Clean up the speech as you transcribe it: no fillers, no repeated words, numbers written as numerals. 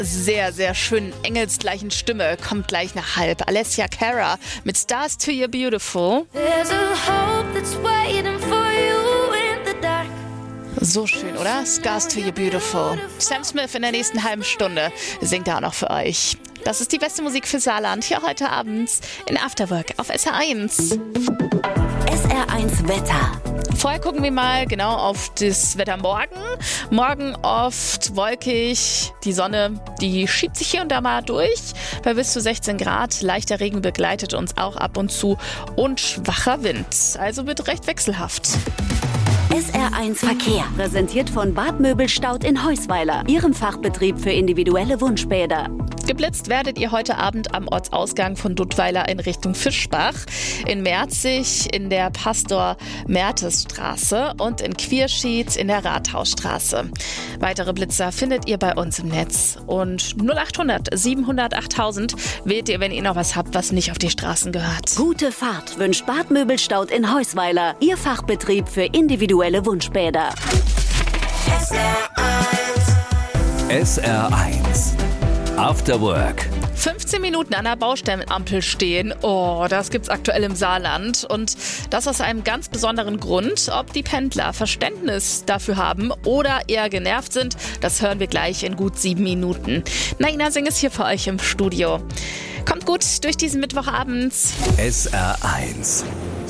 sehr, sehr schönen engelsgleichen Stimme kommt gleich nach halb. Alessia Cara mit Stars to You're Beautiful. There's a hope that's waiting for you in the dark. So schön, oder? Stars to You're Beautiful. Sam Smith in der nächsten halben Stunde singt da auch noch für euch. Das ist die beste Musik für Saarland hier heute Abend in Afterwork auf SR1. SR1 Wetter. Vorher gucken wir mal genau auf das Wetter morgen. Morgen oft wolkig. Die Sonne, die schiebt sich hier und da mal durch. Bei bis zu 16 Grad. Leichter Regen begleitet uns auch ab und zu. Und schwacher Wind. Also wird recht wechselhaft. SR1 Verkehr. Präsentiert von Bad Möbelstaud in Heusweiler. Ihrem Fachbetrieb für individuelle Wunschbäder. Geblitzt werdet ihr heute Abend am Ortsausgang von Duttweiler in Richtung Fischbach, in Merzig in der Pastor-Mertes-Straße und in Quierschied in der Rathausstraße. Weitere Blitzer findet ihr bei uns im Netz. Und 0800 700 8000 wählt ihr, wenn ihr noch was habt, was nicht auf die Straßen gehört. Gute Fahrt wünscht Bad Möbelstaud in Heusweiler. Ihr Fachbetrieb für individuelle Wunschbäder. SR1 After Work. 15 Minuten an der Baustellenampel stehen, das gibt's aktuell im Saarland. Und das aus einem ganz besonderen Grund. Ob die Pendler Verständnis dafür haben oder eher genervt sind, das hören wir gleich in gut 7 Minuten. Naina Singh ist hier für euch im Studio. Kommt gut durch diesen Mittwochabend. SR1